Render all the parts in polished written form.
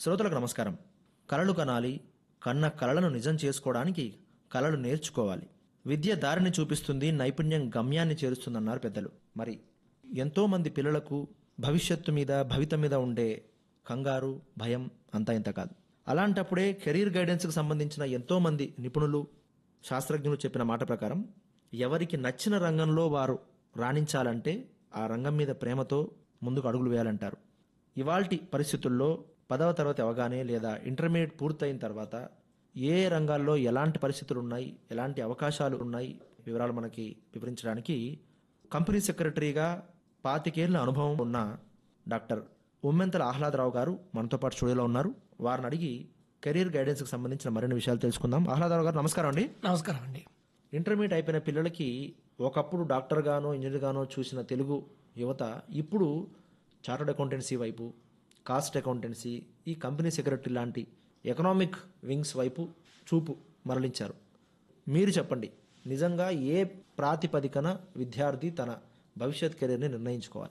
శ్రోతలకు నమస్కారం. కలలు కనాలి, కన్న కలలను నిజం చేసుకోవడానికి కలలు నేర్చుకోవాలి. విద్య దారిని చూపిస్తుంది, నైపుణ్యం గమ్యాన్ని చేరుస్తుందన్నారు పెద్దలు. మరి ఎంతోమంది పిల్లలకు భవిష్యత్తు మీద, భవిత మీద ఉండే కంగారు, భయం అంతా ఇంత కాదు. అలాంటప్పుడే కెరీర్ గైడెన్స్కి సంబంధించిన ఎంతోమంది నిపుణులు, శాస్త్రజ్ఞులు చెప్పిన మాట ప్రకారం ఎవరికి నచ్చిన రంగంలో వారు రాణించాలంటే ఆ రంగం మీద ప్రేమతో ముందుకు అడుగులు వేయాలంటారు. ఇవాల్టి పరిస్థితుల్లో 10వ తరగతి అవగానే లేదా ఇంటర్మీడియట్ పూర్తయిన తర్వాత ఏ రంగాల్లో ఎలాంటి పరిస్థితులు ఉన్నాయి, ఎలాంటి అవకాశాలు ఉన్నాయి, వివరాలు మనకి వివరించడానికి కంపెనీ సెక్రటరీగా 25 ఏళ్ల అనుభవం ఉన్న డాక్టర్ ఉమ్మెంతల ఆహ్లాదరావు గారు మనతో పాటు స్టూడియోలో ఉన్నారు. వారిని అడిగి కెరీర్ గైడెన్స్కి సంబంధించిన మరిన్ని విషయాలు తెలుసుకుందాం. ఆహ్లాదరావు గారు నమస్కారం అండి. నమస్కారం అండి. ఇంటర్మీడియట్ అయిపోయిన పిల్లలకి ఒకప్పుడు డాక్టర్ గానో ఇంజనీర్ గానో చూసిన తెలుగు యువత ఇప్పుడు చార్టర్డ్ అకౌంటెన్సీ వైపు, కాస్ట్ అకౌంటెన్సీ, ఈ కంపెనీ సెక్రటరీ లాంటి ఎకనామిక్ వింగ్స్ వైపు చూపు మరలించారు. మీరు చెప్పండి, నిజంగా ఏ ప్రాతిపదికన విద్యార్థి తన భవిష్యత్ కెరీర్ని నిర్ణయించుకోవాలి?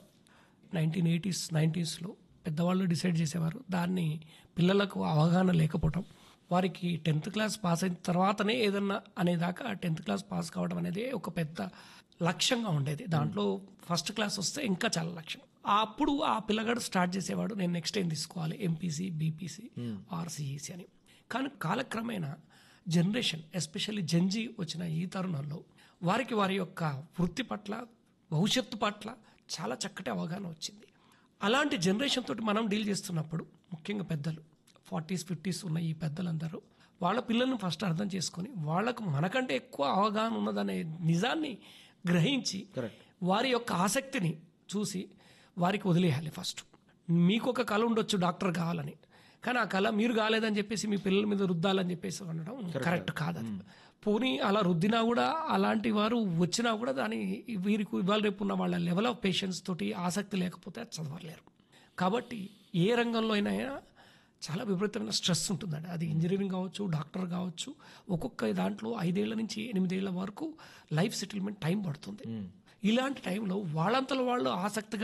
1980s, 90sలో పెద్దవాళ్ళు డిసైడ్ చేసేవారు. దాన్ని పిల్లలకు అవగాహన లేకపోవటం, వారికి 10th క్లాస్ పాస్ అయిన తర్వాతనే ఏదన్నా అనేదాకా 10th క్లాస్ పాస్ కావడం అనేది ఒక పెద్ద లక్ష్యంగా ఉండేది. దాంట్లో ఫస్ట్ క్లాస్ వస్తే ఇంకా చాలా లక్ష్యం. అప్పుడు ఆ పిల్లగాడు స్టార్ట్ చేసేవాడు, నేను నెక్స్ట్ ఏం తీసుకోవాలి, ఎంపీసీ, బీపీసీ ఆర్ సిఈసీ అని. కానీ కాలక్రమేణా జనరేషన్, ఎస్పెషల్లీ జెన్జీ వచ్చిన ఈ తరుణంలో వారికి వారి యొక్క వృత్తి పట్ల, భవిష్యత్తు పట్ల చాలా చక్కటి అవగాహన వచ్చింది. అలాంటి జనరేషన్ తోటి మనం డీల్ చేస్తున్నప్పుడు ముఖ్యంగా పెద్దలు 40s, 50s ఉన్న ఈ పెద్దలందరూ వాళ్ళ పిల్లల్ని ఫస్ట్ అర్థం చేసుకొని వాళ్ళకు మనకంటే ఎక్కువ అవగాహన ఉన్నదనే నిజాన్ని గ్రహించి వారి యొక్క ఆసక్తిని చూసి వారికి వదిలేయాలి. ఫస్ట్ మీకు ఒక కళ ఉండొచ్చు డాక్టర్ కావాలని, కానీ ఆ కళ మీరు కాలేదని చెప్పేసి మీ పిల్లల మీద రుద్దాలని చెప్పేసి అనడం కరెక్ట్ కాదు. అది పోనీ అలా రుద్దినా కూడా, అలాంటి వారు వచ్చినా కూడా దాని వీరికి ఇవాళ రేపు ఉన్న వాళ్ళ లెవెల్ ఆఫ్ పేషెన్స్ తోటి ఆసక్తి లేకపోతే చదవలేరు. కాబట్టి ఏ రంగంలో అయినా చాలా విపరీతమైన స్ట్రెస్ ఉంటుందండి. అది ఇంజనీరింగ్ కావచ్చు, డాక్టర్ కావచ్చు. ఒక్కొక్క దాంట్లో 5 ఏళ్ల నుంచి 8 ఏళ్ల వరకు లైఫ్ సెటిల్మెంట్ టైం పడుతుంది. ఇలాంటి టైంలో వాళ్ళంతలో వాళ్ళు ఆసక్తిగా